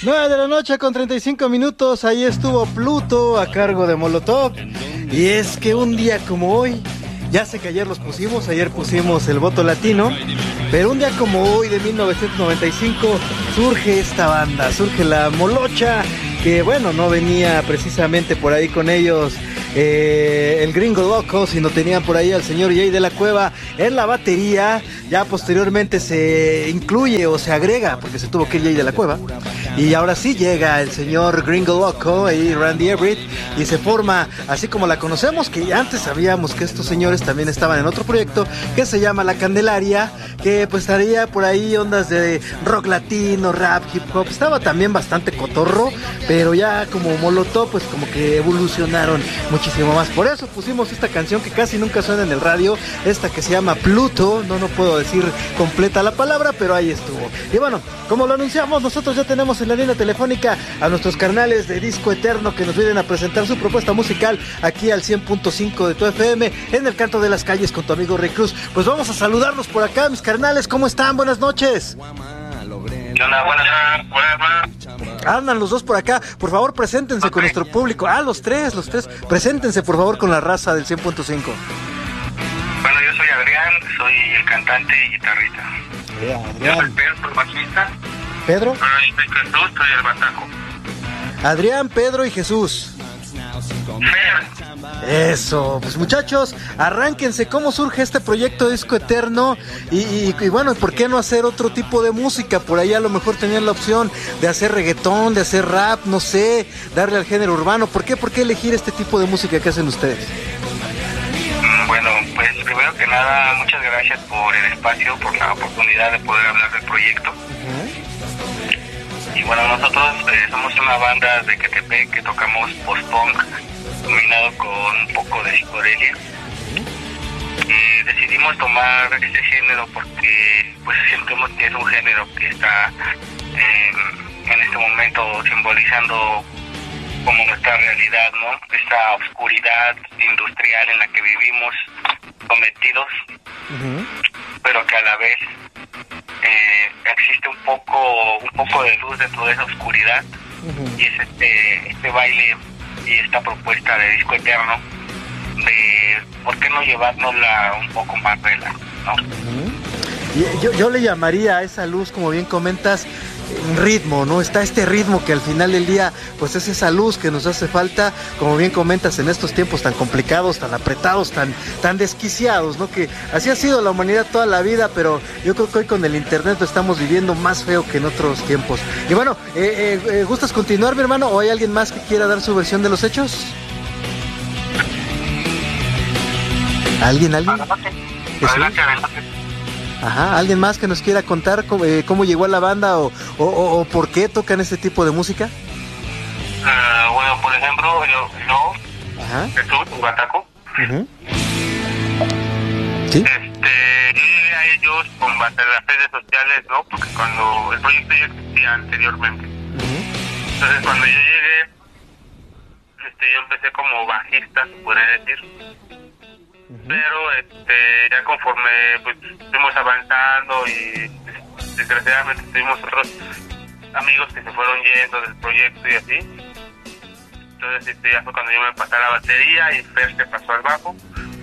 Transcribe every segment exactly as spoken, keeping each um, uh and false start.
nueve de la noche con treinta y cinco minutos, ahí estuvo Pluto a cargo de Molotov. Y es que un día como hoy, ya sé que ayer los pusimos, ayer pusimos el voto latino, pero un día como hoy de mil novecientos noventa y cinco surge esta banda, surge la Molocha, que bueno, no venía precisamente por ahí con ellos eh, el Gringo Loco, sino tenían por ahí al señor Jay de la Cueva en la batería. Ya posteriormente se incluye o se agrega, porque se tuvo que ir Jay de la Cueva, y ahora sí llega el señor Gringo Loco y Randy Everett, y se forma así como la conocemos, que antes sabíamos que estos señores también estaban en otro proyecto que se llama La Candelaria, que pues estaría por ahí ondas de rock latino, rap, hip hop, estaba también bastante cotorro, pero ya como Molotov pues como que evolucionaron muchísimo más. Por eso pusimos esta canción que casi nunca suena en el radio, esta que se llama Pluto, no, no puedo decir completa la palabra, pero ahí estuvo. Y bueno, como lo anunciamos, nosotros ya tenemos en la línea telefónica a nuestros carnales de Disco Eterno que nos vienen a presentar su propuesta musical aquí al cien punto cinco de tu F M en el Canto de las Calles con tu amigo Rey Cruz. Pues vamos a saludarlos por acá, mis carnales, ¿cómo están? Buenas noches. ¿Qué onda? Buenas, buenas. Andan los dos por acá, por favor preséntense okay. con nuestro público. Ah, los tres, los tres, preséntense por favor con la raza del cien punto cinco. Bueno, yo soy Adrián, soy el cantante y guitarrista. Yeah, Adrián. Yo soy Pedro, el bajista. ¿Pedro? Bueno, yo soy Jesús, soy el bataco. Adrián, Pedro y Jesús. Eso, pues muchachos, arránquense. ¿Cómo surge este proyecto Disco Eterno? Y, y, y bueno, ¿por qué no hacer otro tipo de música? Por ahí a lo mejor tenían la opción de hacer reggaetón, de hacer rap, no sé, darle al género urbano. ¿Por qué, por qué elegir este tipo de música que hacen ustedes? Bueno, pues primero que nada, muchas gracias por el espacio, por la oportunidad de poder hablar del proyecto. Uh-huh. Y bueno, nosotros eh, somos una banda de Ecatepec que tocamos post-punk, combinado con un poco de psicodelia. Uh-huh. Eh, decidimos tomar ese género porque pues sentimos que es un género que está eh, en este momento simbolizando como nuestra realidad, ¿no? Esta oscuridad industrial en la que vivimos sometidos, uh-huh. pero que a la vez eh, existe un poco un poco de luz dentro de esa oscuridad, uh-huh. y es este este baile y esta propuesta de Disco Eterno de por qué no llevárnosla un poco más relax, ¿no? Uh-huh. Y yo, yo le llamaría a esa luz, como bien comentas, un ritmo, ¿no? Está este ritmo que al final del día, pues es esa luz que nos hace falta, como bien comentas, en estos tiempos tan complicados, tan apretados, tan, tan desquiciados, ¿no? Que así ha sido la humanidad toda la vida, pero yo creo que hoy con el internet lo estamos viviendo más feo que en otros tiempos. Y bueno, eh, eh, ¿gustas continuar, mi hermano? ¿O hay alguien más que quiera dar su versión de los hechos? ¿Alguien, alguien? Adelante, adelante, adelante. Ajá, ¿alguien más que nos quiera contar cómo, eh, cómo llegó a la banda o, o, o, o por qué tocan este tipo de música? Uh, bueno, por ejemplo, yo, yo Ajá. Jesús, un bataco. Uh-huh. ¿Sí? Este, llegué a ellos con base en las redes sociales, ¿no? Porque cuando el proyecto ya existía anteriormente. Uh-huh. Entonces, cuando yo llegué, este, yo empecé como bajista, se podría decir. Uh-huh. Pero este ya conforme pues fuimos avanzando y desgraciadamente tuvimos otros amigos que se fueron yendo del proyecto y así, entonces este ya fue cuando yo me pasé a la batería y Fer se pasó al bajo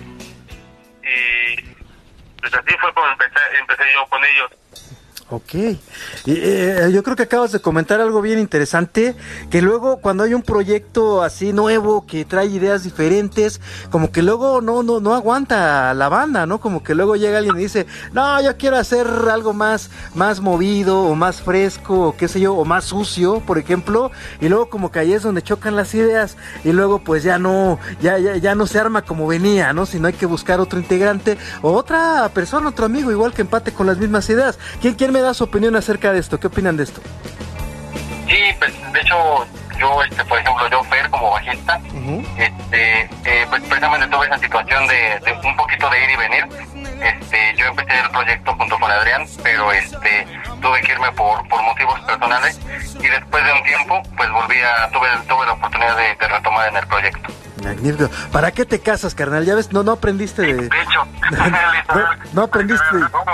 y pues así fue como empecé, empecé yo con ellos. Ok, y, eh, yo creo que acabas de comentar algo bien interesante, que luego cuando hay un proyecto así nuevo que trae ideas diferentes, como que luego no no no aguanta la banda, ¿no? Como que luego llega alguien y dice, no, yo quiero hacer algo más más movido o más fresco o qué sé yo, o más sucio, por ejemplo, y luego como que ahí es donde chocan las ideas y luego pues ya no ya ya, ya no se arma como venía, ¿no? Sino hay que buscar otro integrante o otra persona, otro amigo igual que empate con las mismas ideas. ¿Quién quién me da su opinión acerca de esto? ¿Qué opinan de esto? Sí, pues de hecho yo, este, por ejemplo, yo Fer como bajista, uh-huh. este, eh, pues precisamente tuve esa situación de, de un poquito de ir y venir. Este, yo empecé el proyecto junto con Adrián, pero este, tuve que irme por, por motivos personales y después de un tiempo, pues volví a, tuve, tuve la oportunidad de, de retomar en el proyecto. Magnífico. ¿Para qué te casas, carnal? Ya ves, no, no aprendiste de... De hecho, no, no aprendiste...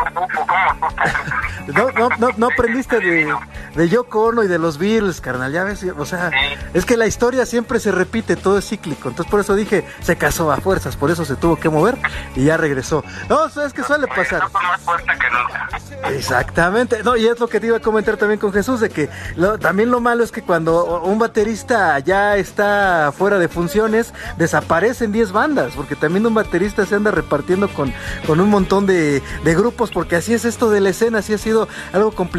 No, no, no, no aprendiste de, de Yoko Ono y de los Beatles, carnal, ya ves, o sea, es que la historia siempre se repite, todo es cíclico, entonces por eso dije, se casó a fuerzas, por eso se tuvo que mover y ya regresó. No, sabes que suele pasar. Más fuerte que nunca. Exactamente, no, y es lo que te iba a comentar también con Jesús, de que lo, también lo malo es que cuando un baterista ya está fuera de funciones, desaparecen diez bandas, porque también un baterista se anda repartiendo con, con un montón de, de grupos, porque así es esto de la escena, así ha sido algo complicado.